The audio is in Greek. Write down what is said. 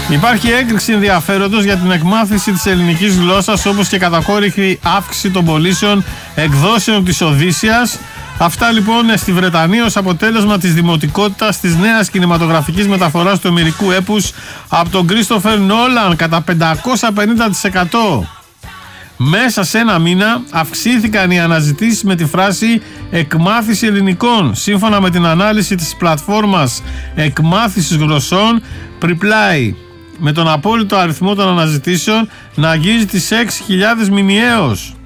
Υπάρχει έκρηξη ενδιαφέροντος για την εκμάθηση της ελληνικής γλώσσας, όπως και κατακόρυφη αύξηση των πωλήσεων εκδόσεων της Οδύσσειας. Αυτά λοιπόν στη Βρετανία ως αποτέλεσμα της δημοτικότητας της νέας κινηματογραφικής μεταφοράς του ομηρικού έπους από τον Κρίστοφερ Νόλαν κατά 550%. Μέσα σε ένα μήνα αυξήθηκαν οι αναζητήσεις με τη φράση «εκμάθηση ελληνικών». Σύμφωνα με την ανάλυση της πλατφόρμας εκμάθησης γλωσσών Preply, με τον απόλυτο αριθμό των αναζητήσεων να αγγίζει τις 6.000 μηνιαίως.